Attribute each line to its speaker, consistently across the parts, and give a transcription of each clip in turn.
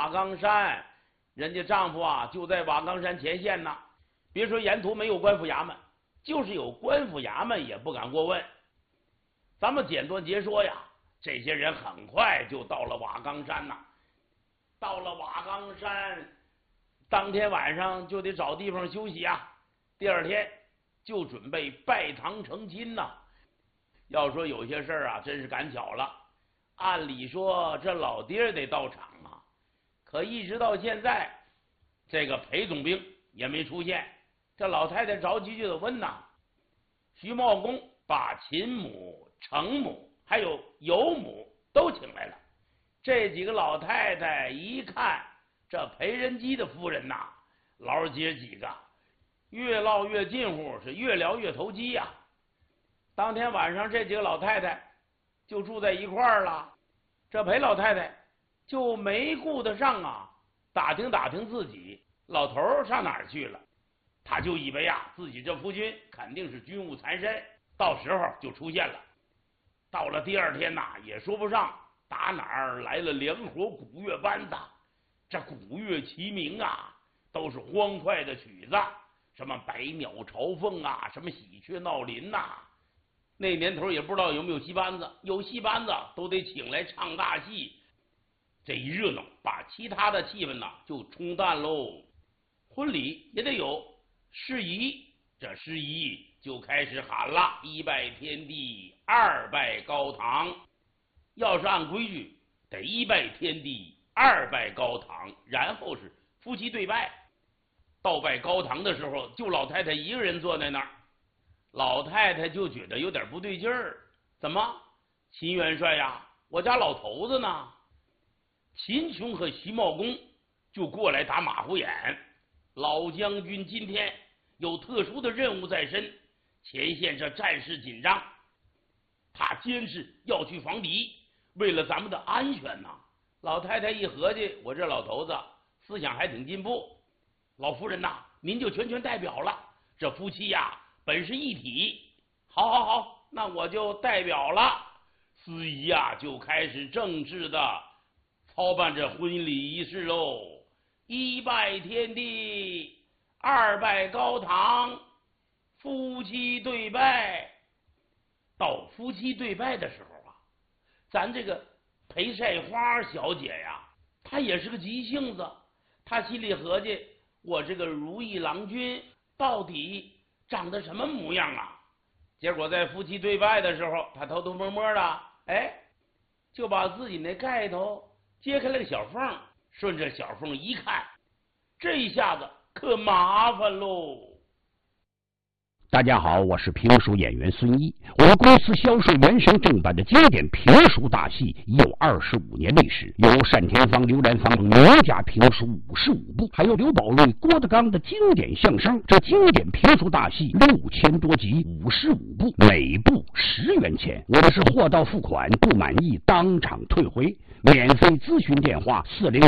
Speaker 1: 瓦岗山，人家丈夫啊就在瓦岗山前线呢。别说沿途没有官府衙门，就是有官府衙门也不敢过问。咱们简短截说呀，这些人很快就到了瓦岗山呐。到了瓦岗山，当天晚上就得找地方休息啊。第二天就准备拜堂成亲呐。要说有些事儿啊，真是赶巧了。按理说这老爹得到场啊，可一直到现在，这个裴总兵也没出现。这老太太着急就得问呐。徐茂公把秦母、程母还有尤母都请来了。这几个老太太一看这裴仁基的夫人呐，老姐几个越唠越近乎，是越聊越投机呀。当天晚上这几个老太太就住在一块儿了。这裴老太太就没顾得上啊，打听打听自己老头上哪儿去了。他就以为啊，自己这夫君肯定是军务缠身，到时候就出现了。到了第二天呐，也说不上打哪儿来了两伙鼓乐班子。这鼓乐齐鸣啊，都是欢快的曲子，什么百鸟朝凤啊，什么喜鹊闹林呐。那年头也不知道有没有戏班子，有戏班子都得请来唱大戏。这一热闹，把其他的气氛呐就冲淡喽。婚礼也得有事宜，这事宜就开始喊了：一拜天地，二拜高堂。要是按规矩，得一拜天地，二拜高堂，然后是夫妻对拜。到拜高堂的时候，就老太太一个人坐在那儿。老太太就觉得有点不对劲儿，怎么，秦元帅呀，我家老头子呢？秦琼和徐茂公就过来打马虎眼。老将军今天有特殊的任务在身，前线这战事紧张，他坚持要去防敌，为了咱们的安全呐。老太太一合计，我这老头子思想还挺进步，老夫人呐，您就全权代表了。这夫妻呀，本是一体。好，那我就代表了。司仪呀，就开始正式的操办这婚礼仪式喽。一拜天地，二拜高堂，夫妻对拜。到夫妻对拜的时候啊，咱这个裴晒花小姐呀，她也是个急性子。她心里合计，我这个如意郎君到底长得什么模样啊？结果在夫妻对拜的时候，她偷偷摸摸的，就把自己那盖头揭开了个小缝，顺着小缝一看，这一下子可麻烦喽。
Speaker 2: 大家好，我是评书演员孙一。我们公司销售原声正版的经典评书大戏已有25年历史，有单田芳、刘兰芳名家评书55部，还有刘宝瑞、郭德纲的经典相声。这经典评书大戏6000多集，55部，每部10元钱。我们是货到付款，不满意当场退回。免费咨询电话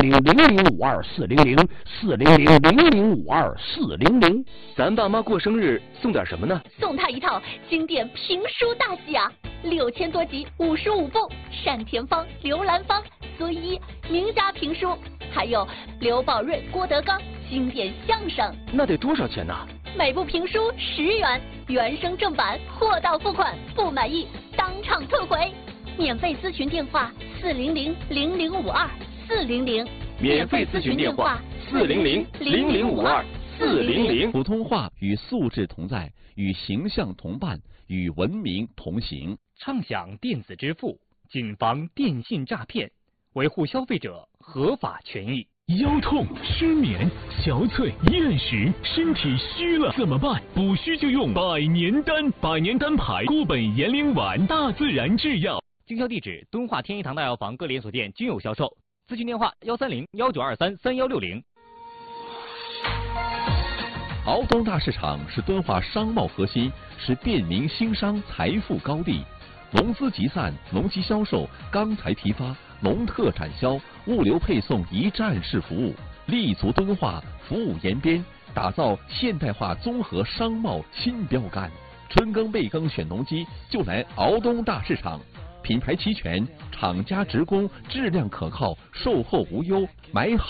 Speaker 2: 400-0052-400，400-0052-400。
Speaker 3: 咱爸妈过生日送点什么呢？
Speaker 4: 送他一套经典评书大戏啊，6000多集，55部，单田芳、刘兰芳、孙一名家评书，还有刘宝瑞、郭德纲经典相声。
Speaker 3: 那得多少钱呢？
Speaker 4: 每部评书10元，原声正版，货到付款，不满意当场退回。免费咨询电话400-0052-400，
Speaker 3: 免费咨询电话400-0052-400。
Speaker 5: 普通话与素质同在，与形象同伴，与文明同行。
Speaker 6: 畅享电子支付，谨防电信诈骗，维护消费者合法权益。
Speaker 7: 腰痛、失眠、憔悴、厌食，身体虚了怎么办？补虚就用百年丹，百年丹牌固本延龄丸，大自然制药。
Speaker 6: 经销地址：敦化天一堂大药房各连锁店均有销售。咨询电话130-1923-3160。
Speaker 5: 敖东大市场是敦化商贸核心，是便民兴商财富高地。农资集散、农机销售、钢材批发、农特产销、物流配送一站式服务，立足敦化，服务延边，打造现代化综合商贸新标杆。春耕备耕选农机，就来敖东大市场。品牌齐全，厂家直供，质量可靠，售后无忧，买好